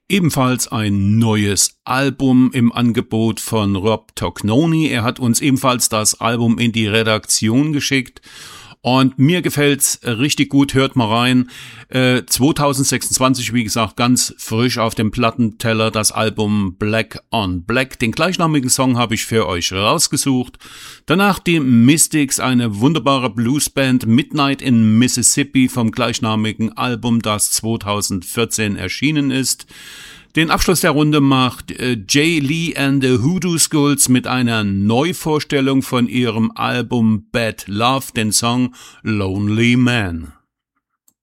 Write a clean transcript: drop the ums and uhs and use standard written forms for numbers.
Ebenfalls ein neues Album im Angebot von Rob Tognoni. Er hat uns ebenfalls das Album in die Redaktion geschickt und mir gefällt's richtig gut. Hört mal rein. 2026, wie gesagt, ganz frisch auf dem Plattenteller das Album Black on Black. Den gleichnamigen Song habe ich für euch rausgesucht. Danach die Mystics, eine wunderbare Bluesband, Midnight in Mississippi vom gleichnamigen Album, das 2014 erschienen ist. Den Abschluss der Runde macht Jay Lee and the Hoodoo Skulls mit einer Neuvorstellung von ihrem Album Bad Love, den Song Lonely Man.